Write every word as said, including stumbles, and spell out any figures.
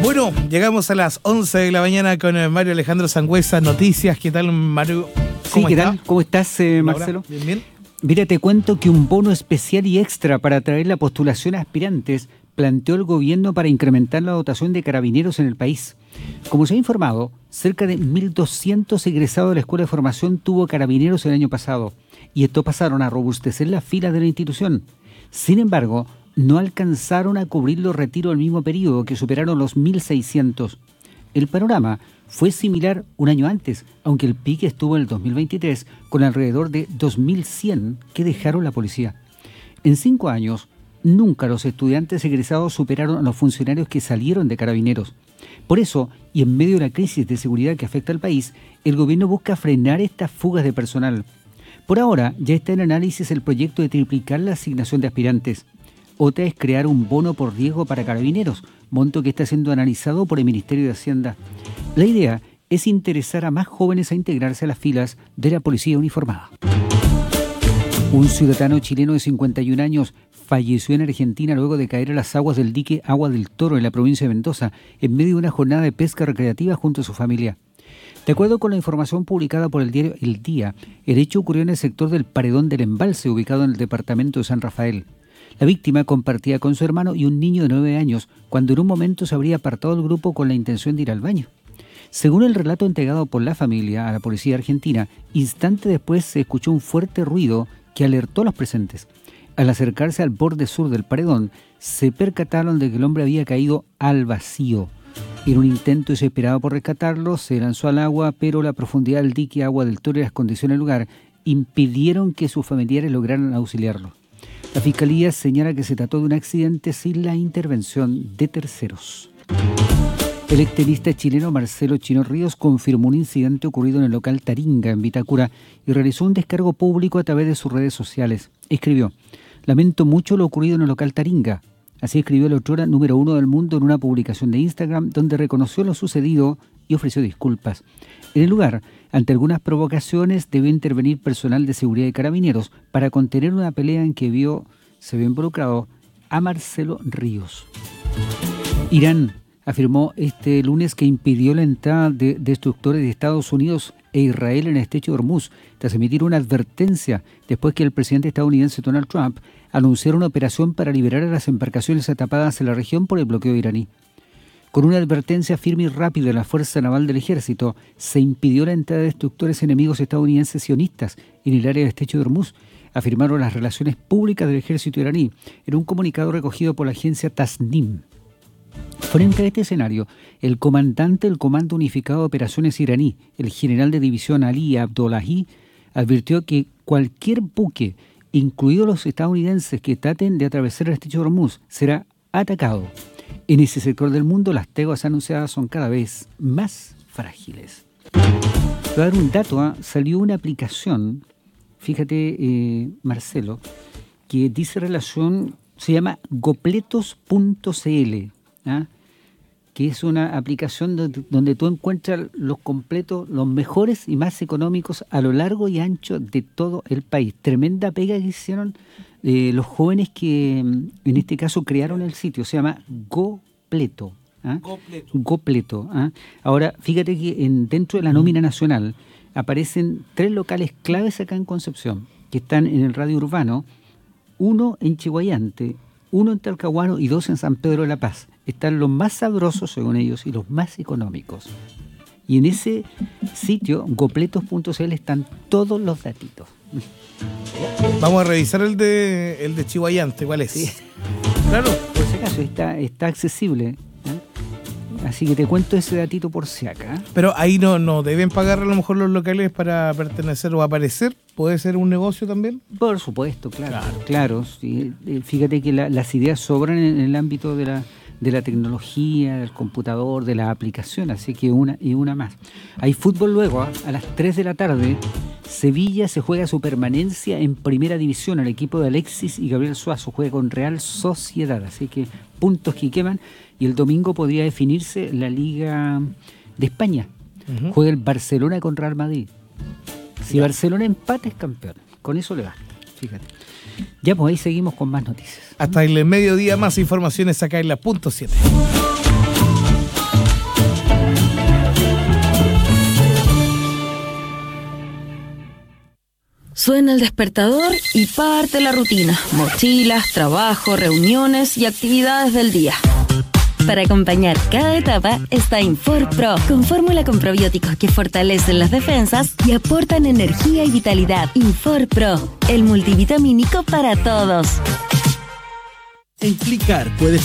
Bueno, llegamos a las once de la mañana con Mario Alejandro Sangüesa. Noticias, ¿qué tal, Mario? Sí, ¿qué está? tal? ¿Cómo estás, eh, Marcelo? Bien, bien. Mira, te cuento que un bono especial y extra para atraer la postulación a aspirantes planteó el gobierno para incrementar la dotación de carabineros en el país. Como se ha informado, cerca de mil doscientos egresados de la Escuela de Formación tuvo carabineros el año pasado, y estos pasaron a robustecer las filas de la institución. Sin embargo, no alcanzaron a cubrir los retiros del mismo periodo, que superaron los mil seiscientos. El panorama fue similar un año antes, aunque el pique estuvo en el dos mil veintitrés, con alrededor de dos mil cien que dejaron la policía. En cinco años, nunca los estudiantes egresados superaron a los funcionarios que salieron de carabineros. Por eso, y en medio de la crisis de seguridad que afecta al país, el gobierno busca frenar estas fugas de personal. Por ahora, ya está en análisis el proyecto de triplicar la asignación de aspirantes. Otra es crear un bono por riesgo para carabineros, monto que está siendo analizado por el Ministerio de Hacienda. La idea es interesar a más jóvenes a integrarse a las filas de la policía uniformada. Un ciudadano chileno de cincuenta y un años falleció en Argentina luego de caer a las aguas del dique Agua del Toro en la provincia de Mendoza, en medio de una jornada de pesca recreativa junto a su familia. De acuerdo con la información publicada por el diario El Día, el hecho ocurrió en el sector del Paredón del Embalse, ubicado en el departamento de San Rafael. La víctima compartía con su hermano y un niño de nueve años, cuando en un momento se habría apartado del grupo con la intención de ir al baño. Según el relato entregado por la familia a la policía argentina, instante después se escuchó un fuerte ruido que alertó a los presentes. Al acercarse al borde sur del paredón, se percataron de que el hombre había caído al vacío. En un intento desesperado por rescatarlo, se lanzó al agua, pero la profundidad del dique Agua del Toro y las condiciones del lugar impidieron que sus familiares lograran auxiliarlo. La Fiscalía señala que se trató de un accidente sin la intervención de terceros. El extenista chileno Marcelo Chino Ríos confirmó un incidente ocurrido en el local Taringa, en Vitacura, y realizó un descargo público a través de sus redes sociales. Escribió: "Lamento mucho lo ocurrido en el local Taringa". Así escribió el otrora número uno del mundo en una publicación de Instagram, donde reconoció lo sucedido y ofreció disculpas. En el lugar, ante algunas provocaciones, debió intervenir personal de seguridad de carabineros para contener una pelea en que vio, se vio involucrado a Marcelo Ríos. Irán afirmó este lunes que impidió la entrada de destructores de Estados Unidos e Israel en el estrecho de Hormuz, tras emitir una advertencia después que el presidente estadounidense Donald Trump anunciara una operación para liberar a las embarcaciones atrapadas en la región por el bloqueo iraní. Con una advertencia firme y rápida de la Fuerza Naval del Ejército, se impidió la entrada de destructores enemigos estadounidenses sionistas en el área del estrecho de Hormuz, afirmaron las relaciones públicas del ejército iraní en un comunicado recogido por la agencia Tasnim. Frente a este escenario, el comandante del Comando Unificado de Operaciones iraní, el general de división Ali Abdollahi, advirtió que cualquier buque, incluidos los estadounidenses, que traten de atravesar el estrecho de Hormuz, será atacado. En ese sector del mundo, las treguas anunciadas son cada vez más frágiles. Te voy a dar un dato, ¿eh? Salió una aplicación, fíjate, eh, Marcelo, que dice relación, se llama gopletos punto c l, ¿ah? Que es una aplicación donde, donde tú encuentras los completos, los mejores y más económicos a lo largo y ancho de todo el país. Tremenda pega que hicieron eh, los jóvenes que en este caso crearon el sitio. Se llama Gopleto. ¿ah? Gopleto. Gopleto ¿ah? Ahora, fíjate que en, dentro de la nómina nacional aparecen tres locales claves acá en Concepción, que están en el radio urbano, uno en Chiguayante, uno en Talcahuano y dos en San Pedro de la Paz. Están los más sabrosos, según ellos, y los más económicos. Y en ese sitio, gopletos punto c l, están todos los datitos. Vamos a revisar el de el de Chihuayante, ¿cuál es? Sí. Claro. Por si acaso, está, está accesible. ¿eh? Así que te cuento ese datito por si acá. Pero ahí no, no deben pagar a lo mejor los locales para pertenecer o aparecer. ¿Puede ser un negocio también? Por supuesto, claro. Claro, claro sí. Fíjate que la, las ideas sobran en el ámbito de la, de la tecnología, del computador, de la aplicación, así que una y una más. Hay fútbol luego, ¿eh? A las tres de la tarde. Sevilla se juega su permanencia en Primera División. El equipo de Alexis y Gabriel Suazo juega con Real Sociedad, así que puntos que queman. Y el domingo podría definirse la Liga de España. Uh-huh. Juega el Barcelona con Real Madrid. Si Barcelona empata, es campeón. Con eso le basta, fíjate. Ya, pues ahí seguimos con más noticias. Hasta el mediodía, más informaciones acá en la punto siete. Suena el despertador y parte la rutina. Mochilas, trabajo, reuniones y actividades del día. Para acompañar cada etapa está InforPro, con fórmula con probióticos que fortalecen las defensas y aportan energía y vitalidad. InforPro, el multivitamínico para todos. En Flickr puedes